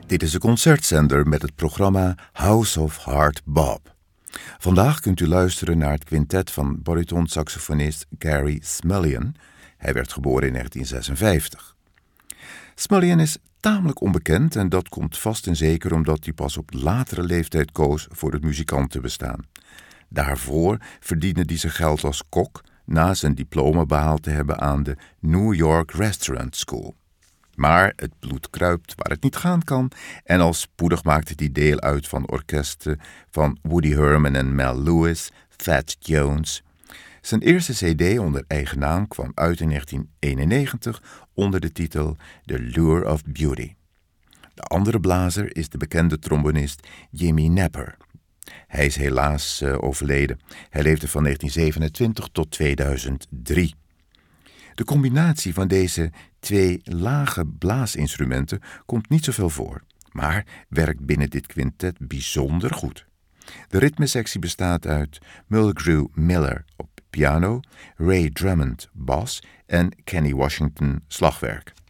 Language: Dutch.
Dit is een concertzender met het programma House of Hard Bop. Vandaag kunt u luisteren naar het quintet van bariton-saxofonist Gary Smulyan. Hij werd geboren in 1956. Smulyan is tamelijk onbekend en dat komt vast en zeker omdat hij pas op latere leeftijd koos voor het muzikantenbestaan. Daarvoor verdiende hij zijn geld als kok na zijn diploma behaald te hebben aan de New York Restaurant School. Maar het bloed kruipt waar het niet gaan kan en al spoedig maakte hij deel uit van orkesten van Woody Herman en Mel Lewis, Thad Jones. Zijn eerste cd onder eigen naam kwam uit in 1991 onder de titel The Lure of Beauty. De andere blazer is de bekende trombonist Jimmy Knapper. Hij is helaas overleden. Hij leefde van 1927 tot 2003. De combinatie van deze twee lage blaasinstrumenten komt niet zoveel voor, maar werkt binnen dit quintet bijzonder goed. De ritmesectie bestaat uit Mulgrew Miller op piano, Ray Drummond bas en Kenny Washington slagwerk.